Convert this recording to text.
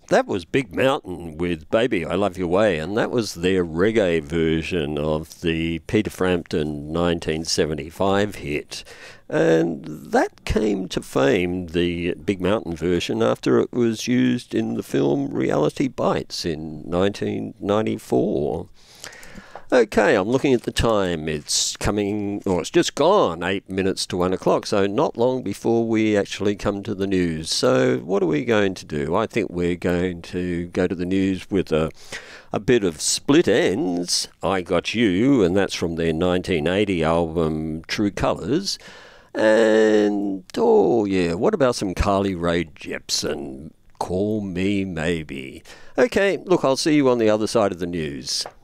That was Big Mountain with Baby, I Love Your Way, and that was their reggae version of the Peter Frampton 1975 hit. And that came to fame, the Big Mountain version, after it was used in the film Reality Bites in 1994. Okay, I'm looking at the time. It's just gone 8 minutes to 1 o'clock, so not long before we actually come to the news. So what are we going to do? I think we're going to go to the news with a bit of Split Enz, I Got You, and that's from their 1980 album True Colours. And, what about some Carly Rae Jepsen? Call Me Maybe. Okay, look, I'll see you on the other side of the news.